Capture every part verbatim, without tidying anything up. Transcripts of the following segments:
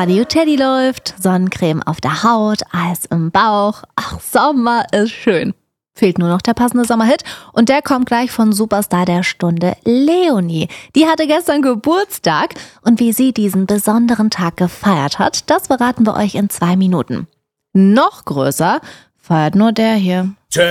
Radio Teddy läuft, Sonnencreme auf der Haut, Eis im Bauch. Ach, Sommer ist schön. Fehlt nur noch der passende Sommerhit und der kommt gleich von Superstar der Stunde, Leonie. Die hatte gestern Geburtstag und wie sie diesen besonderen Tag gefeiert hat, das verraten wir euch in zwei Minuten. Noch größer feiert nur der hier.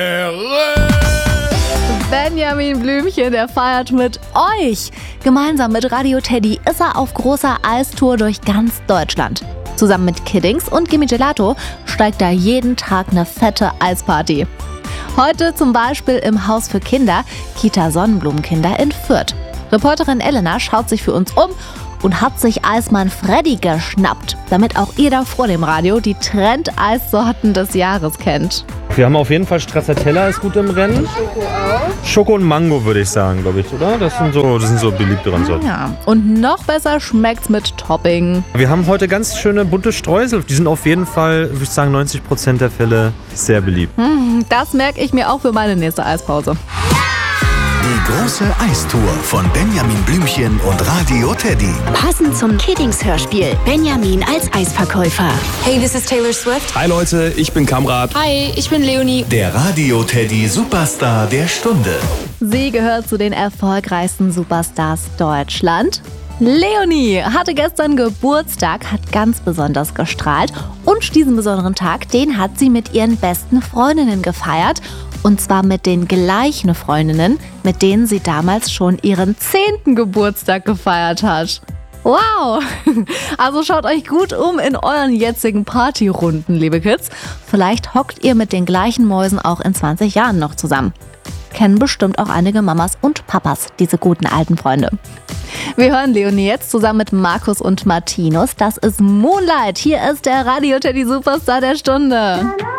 Benjamin Blümchen, der feiert mit euch. Gemeinsam mit Radio Teddy ist er auf großer Eistour durch ganz Deutschland. Zusammen mit Kiddings und Gimme Gelato steigt da jeden Tag eine fette Eisparty. Heute zum Beispiel im Haus für Kinder, Kita Sonnenblumenkinder in Fürth. Reporterin Elena schaut sich für uns um und hat sich Eismann Freddy geschnappt, damit auch ihr da vor dem Radio die Trend-Eissorten des Jahres kennt. Wir haben auf jeden Fall Stracciatella ist gut im Rennen. Schoko auch. Schoko und Mango würde ich sagen, glaube ich, oder? Das sind so, das sind so beliebteren Sorten. Ja, und noch besser schmeckt's mit Topping. Wir haben heute ganz schöne bunte Streusel. Die sind auf jeden Fall, würde ich sagen, neunzig Prozent der Fälle sehr beliebt. Hm, das merke ich mir auch für meine nächste Eispause. Die große Eistour von Benjamin Blümchen und Radio Teddy. Passend zum Kiddings-Hörspiel. Benjamin als Eisverkäufer. Hey, this is Taylor Swift. Hi Leute, ich bin Kamrat. Hi, ich bin Leonie. Der Radio Teddy Superstar der Stunde. Sie gehört zu den erfolgreichsten Superstars Deutschland. Leonie hatte gestern Geburtstag, hat ganz besonders gestrahlt und diesen besonderen Tag, den hat sie mit ihren besten Freundinnen gefeiert. Und zwar mit den gleichen Freundinnen, mit denen sie damals schon ihren zehnten Geburtstag gefeiert hat. Wow! Also schaut euch gut um in euren jetzigen Partyrunden, liebe Kids. Vielleicht hockt ihr mit den gleichen Mäusen auch in zwanzig Jahren noch zusammen. Kennen bestimmt auch einige Mamas und Papas, diese guten alten Freunde. Wir hören Leonie jetzt zusammen mit Markus und Martinus. Das ist Moonlight. Hier ist der Radio Teddy Superstar der Stunde.